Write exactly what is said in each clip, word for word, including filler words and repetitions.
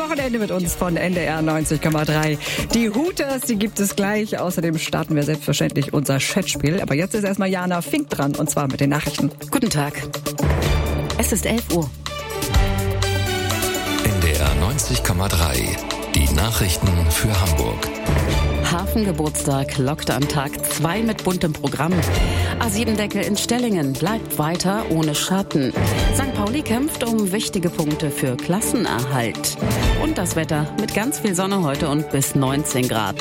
Wochenende mit uns von N D R neunzig Komma drei. Die Hooters, die gibt es gleich. Außerdem starten wir selbstverständlich unser Chatspiel. Aber jetzt ist erstmal Jana Fink dran, und zwar mit den Nachrichten. Guten Tag. Es ist elf Uhr. N D R neunzig Komma drei. Die Nachrichten für Hamburg. Hafengeburtstag lockt an Tag zwei mit buntem Programm. A sieben Deckel in Stellingen bleibt weiter ohne Schatten. Sankt Pauli kämpft um wichtige Punkte für Klassenerhalt. Und das Wetter mit ganz viel Sonne heute und bis neunzehn Grad.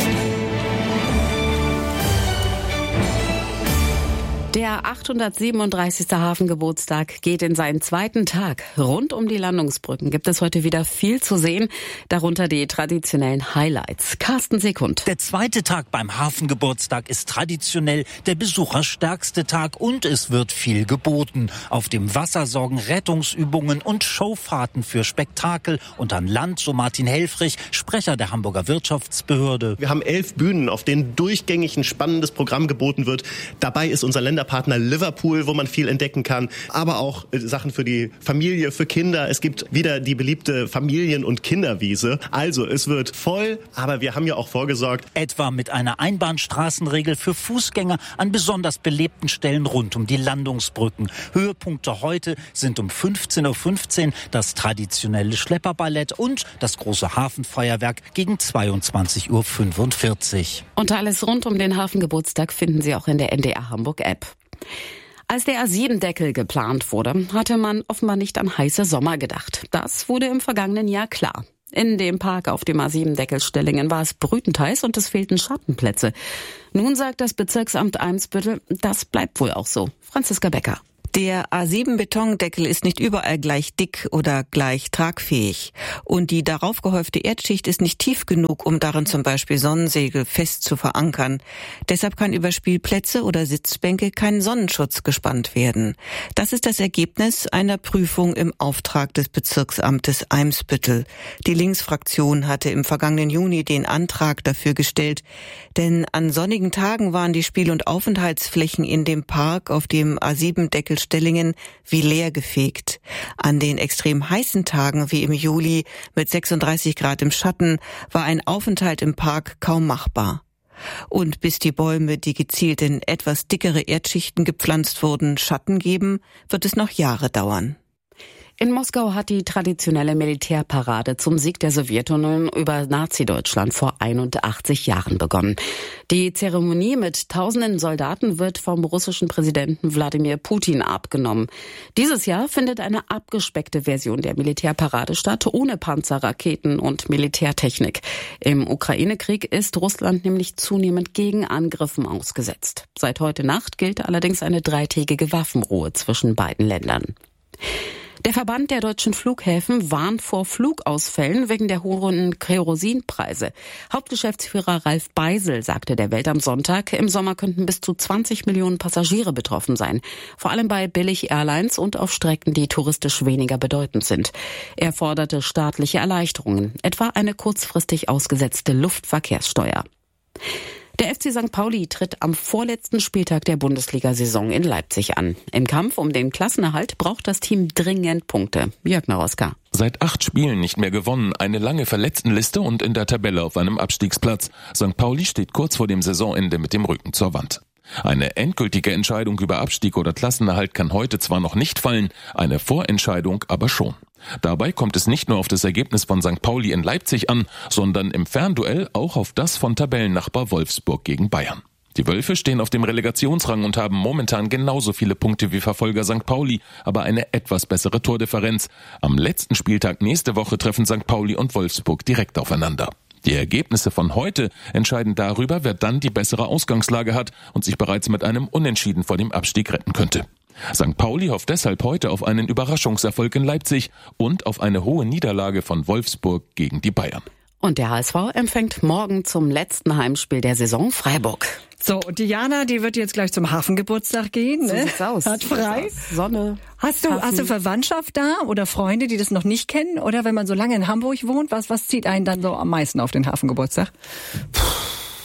Der achthundertsiebenunddreißigste Hafengeburtstag geht in seinen zweiten Tag. Rund um die Landungsbrücken gibt es heute wieder viel zu sehen, darunter die traditionellen Highlights. Carsten Sekund. Der zweite Tag beim Hafengeburtstag ist traditionell der besucherstärkste Tag und es wird viel geboten. Auf dem Wasser sorgen Rettungsübungen und Showfahrten für Spektakel und an Land, so Martin Helfrich, Sprecher der Hamburger Wirtschaftsbehörde. Wir haben elf Bühnen, auf denen durchgängig ein spannendes Programm geboten wird. Dabei ist unser Länder Partner Liverpool, wo man viel entdecken kann, aber auch äh, Sachen für die Familie, für Kinder. Es gibt wieder die beliebte Familien- und Kinderwiese. Also es wird voll, aber wir haben ja auch vorgesorgt. Etwa mit einer Einbahnstraßenregel für Fußgänger an besonders belebten Stellen rund um die Landungsbrücken. Höhepunkte heute sind um fünfzehn Uhr fünfzehn das traditionelle Schlepperballett und das große Hafenfeuerwerk gegen zweiundzwanzig Uhr fünfundvierzig. Und alles rund um den Hafengeburtstag finden Sie auch in der N D R Hamburg App. Als der A sieben Deckel geplant wurde, hatte man offenbar nicht an heiße Sommer gedacht. Das wurde im vergangenen Jahr klar. In dem Park auf dem A sieben Deckel Stellingen war es brütend heiß und es fehlten Schattenplätze. Nun sagt das Bezirksamt Eimsbüttel, das bleibt wohl auch so. Franziska Becker. Der A sieben Betondeckel ist nicht überall gleich dick oder gleich tragfähig. Und die darauf gehäufte Erdschicht ist nicht tief genug, um darin zum Beispiel Sonnensegel fest zu verankern. Deshalb kann über Spielplätze oder Sitzbänke kein Sonnenschutz gespannt werden. Das ist das Ergebnis einer Prüfung im Auftrag des Bezirksamtes Eimsbüttel. Die Linksfraktion hatte im vergangenen Juni den Antrag dafür gestellt. Denn an sonnigen Tagen waren die Spiel- und Aufenthaltsflächen in dem Park auf dem A sieben Deckel Stellingen wie leer gefegt. An den extrem heißen Tagen wie im Juli mit sechsunddreißig Grad im Schatten war ein Aufenthalt im Park kaum machbar. Und bis die Bäume, die gezielt in etwas dickere Erdschichten gepflanzt wurden, Schatten geben, wird es noch Jahre dauern. In Moskau hat die traditionelle Militärparade zum Sieg der Sowjetunion über Nazi-Deutschland vor einundachtzig Jahren begonnen. Die Zeremonie mit tausenden Soldaten wird vom russischen Präsidenten Wladimir Putin abgenommen. Dieses Jahr findet eine abgespeckte Version der Militärparade statt, ohne Panzer, Raketen und Militärtechnik. Im Ukraine-Krieg ist Russland nämlich zunehmend Gegenangriffen ausgesetzt. Seit heute Nacht gilt allerdings eine dreitägige Waffenruhe zwischen beiden Ländern. Der Verband der deutschen Flughäfen warnt vor Flugausfällen wegen der hohen Kerosinpreise. Hauptgeschäftsführer Ralf Beisel sagte der Welt am Sonntag, im Sommer könnten bis zu zwanzig Millionen Passagiere betroffen sein. Vor allem bei Billig-Airlines und auf Strecken, die touristisch weniger bedeutend sind. Er forderte staatliche Erleichterungen, etwa eine kurzfristig ausgesetzte Luftverkehrssteuer. Der F C Sankt Pauli tritt am vorletzten Spieltag der Bundesliga-Saison in Leipzig an. Im Kampf um den Klassenerhalt braucht das Team dringend Punkte. Jörg Naroska. Seit acht Spielen nicht mehr gewonnen, eine lange Verletztenliste und in der Tabelle auf einem Abstiegsplatz. Sankt Pauli steht kurz vor dem Saisonende mit dem Rücken zur Wand. Eine endgültige Entscheidung über Abstieg oder Klassenerhalt kann heute zwar noch nicht fallen, eine Vorentscheidung aber schon. Dabei kommt es nicht nur auf das Ergebnis von Sankt Pauli in Leipzig an, sondern im Fernduell auch auf das von Tabellennachbar Wolfsburg gegen Bayern. Die Wölfe stehen auf dem Relegationsrang und haben momentan genauso viele Punkte wie Verfolger Sankt Pauli, aber eine etwas bessere Tordifferenz. Am letzten Spieltag nächste Woche treffen Sankt Pauli und Wolfsburg direkt aufeinander. Die Ergebnisse von heute entscheiden darüber, wer dann die bessere Ausgangslage hat und sich bereits mit einem Unentschieden vor dem Abstieg retten könnte. Sankt Pauli hofft deshalb heute auf einen Überraschungserfolg in Leipzig und auf eine hohe Niederlage von Wolfsburg gegen die Bayern. Und der H S V empfängt morgen zum letzten Heimspiel der Saison Freiburg. So, und Diana, die wird jetzt gleich zum Hafengeburtstag gehen. So ne? sieht's aus. Hat frei. So Sonne. Hast du, Hafen. hast du Verwandtschaft da oder Freunde, die das noch nicht kennen? Oder wenn man so lange in Hamburg wohnt, was, was zieht einen dann so am meisten auf den Hafengeburtstag?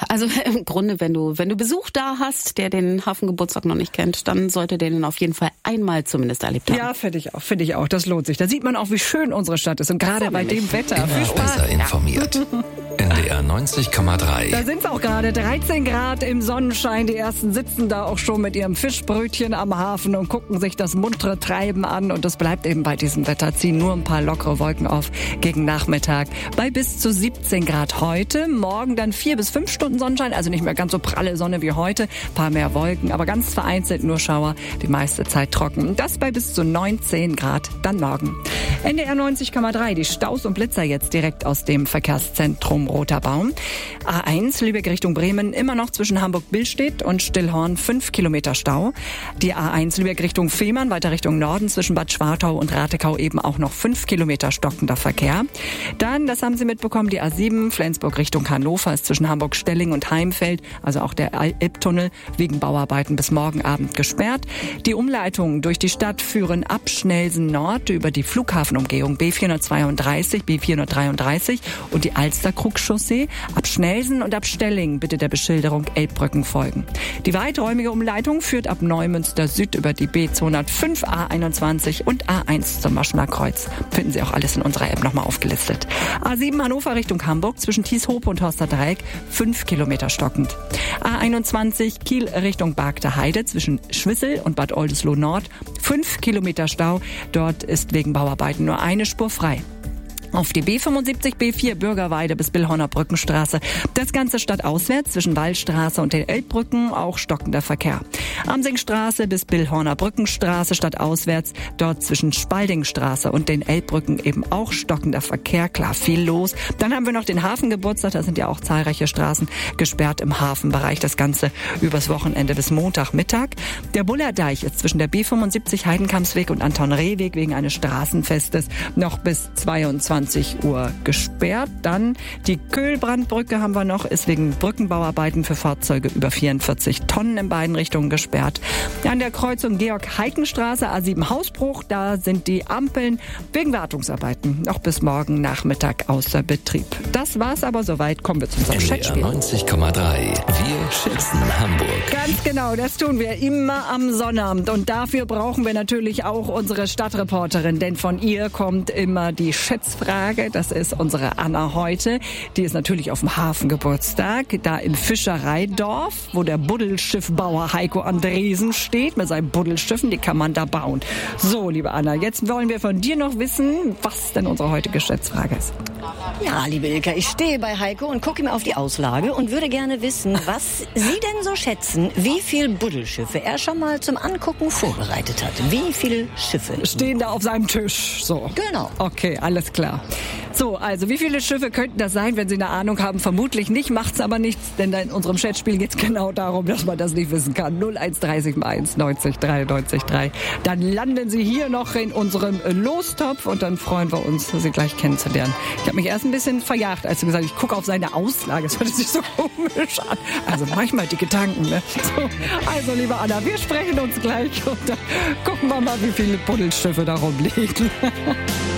also im Grunde, wenn du wenn du Besuch da hast, der den Hafengeburtstag noch nicht kennt, dann sollte der den auf jeden Fall einmal zumindest erlebt haben. Ja, finde ich auch, finde ich auch. Das lohnt sich. Da sieht man auch, wie schön unsere Stadt ist und gerade bei dem Wetter. Immer Viel Spaß. besser informiert. N D R neunzig Komma drei. Da sind es auch gerade dreizehn Grad im Sonnenschein. Die ersten sitzen da auch schon mit ihrem Fischbrötchen am Hafen und gucken sich das muntere Treiben an. Und das bleibt eben bei diesem Wetter. Ziehen nur ein paar lockere Wolken auf gegen Nachmittag. Bei bis zu siebzehn Grad heute. Morgen dann vier bis fünf Stunden Sonnenschein. Also nicht mehr ganz so pralle Sonne wie heute. Ein paar mehr Wolken, aber ganz vereinzelt nur Schauer. Die meiste Zeit trocken. Das bei bis zu neunzehn Grad dann morgen. N D R neunzig Komma drei. Die Staus und Blitzer jetzt direkt aus dem Verkehrszentrum Roter Baum. A eins Lübeck Richtung Bremen immer noch zwischen Hamburg-Billstedt und Stillhorn fünf Kilometer Stau. Die A eins Lübeck Richtung Fehmarn weiter Richtung Norden zwischen Bad Schwartau und Ratekau eben auch noch fünf Kilometer stockender Verkehr. Dann, das haben Sie mitbekommen, die A sieben Flensburg Richtung Hannover ist zwischen Hamburg-Stelling und Heimfeld, also auch der Elbtunnel, wegen Bauarbeiten bis morgen Abend gesperrt. Die Umleitungen durch die Stadt führen ab Schnelsen Nord über die Flughafenumgehung B vierhundertzweiunddreißig, B vierhundertdreiunddreißig und die Alsterkrug-Chaussee. Ab Schnelsen und ab Stelling bitte der Beschilderung Elbbrücken folgen. Die weiträumige Umleitung führt ab Neumünster Süd über die B zweihundertfünf, A einundzwanzig und A eins zum Maschener Kreuz. Finden Sie auch alles in unserer App nochmal aufgelistet. A sieben Hannover Richtung Hamburg zwischen Tieshope und Horster Dreieck fünf Kilometer stockend. A einundzwanzig Kiel Richtung Bargter Heide zwischen Schwissel und Bad Oldesloe Nord fünf Kilometer Stau. Dort ist wegen Bauarbeiten nur eine Spur frei. Auf die B fünfundsiebzig B vier Bürgerweide bis Billhorner Brückenstraße. Das Ganze stadtauswärts zwischen Wallstraße und den Elbbrücken auch stockender Verkehr. Amsingstraße bis Billhorner Brückenstraße stadtauswärts. Dort zwischen Spaldingstraße und den Elbbrücken eben auch stockender Verkehr. Klar, viel los. Dann haben wir noch den Hafengeburtstag. Da sind ja auch zahlreiche Straßen gesperrt im Hafenbereich. Das Ganze übers Wochenende bis Montagmittag. Der Bullerdeich ist zwischen der B fünfundsiebzig Heidenkampsweg und Anton-Rehweg wegen eines Straßenfestes noch bis zweiundzwanzig Uhr gesperrt. Dann die Köhlbrandbrücke haben wir noch, ist wegen Brückenbauarbeiten für Fahrzeuge über vierundvierzig Tonnen in beiden Richtungen gesperrt. An der Kreuzung Georg-Heiken-Straße, A sieben Hausbruch, da sind die Ampeln wegen Wartungsarbeiten noch bis morgen Nachmittag außer Betrieb. Das war's aber soweit. Kommen wir zu unserem Schätzspiel. neunzig Komma drei. Wir schätzen Hamburg. Ganz genau, das tun wir immer am Sonnabend. Und dafür brauchen wir natürlich auch unsere Stadtreporterin, denn von ihr kommt immer die Schätzfrage. Das ist unsere Anna heute. Die ist natürlich auf dem Hafengeburtstag, da im Fischereidorf, wo der Buddelschiffbauer Heiko Andresen steht mit seinen Buddelschiffen. Die kann man da bauen. So, liebe Anna, jetzt wollen wir von dir noch wissen, was denn unsere heutige Schätzfrage ist. Ja, liebe Ilka, ich stehe bei Heiko und gucke ihm auf die Auslage und würde gerne wissen, was Sie denn so schätzen, wie viel Buddelschiffe er schon mal zum Angucken vorbereitet hat. Wie viele Schiffe? Stehen da auf seinem Tisch. So. Genau. Okay, alles klar. So, also wie viele Schiffe könnten das sein, wenn Sie eine Ahnung haben? Vermutlich nicht, macht's aber nichts, denn da in unserem Chatspiel geht's genau darum, dass man das nicht wissen kann. null eins dreißig mal eins neunzig dreiundneunzig drei. Dann landen Sie hier noch in unserem Lostopf und dann freuen wir uns, Sie gleich kennenzulernen. Ich habe mich erst ein bisschen verjagt, als du gesagt hast, ich gucke auf seine Auslage. Das hört sich so komisch an. Also manchmal die Gedanken, ne? So, also, liebe Anna, wir sprechen uns gleich und dann gucken wir mal, wie viele Buddelschiffe da rumliegen.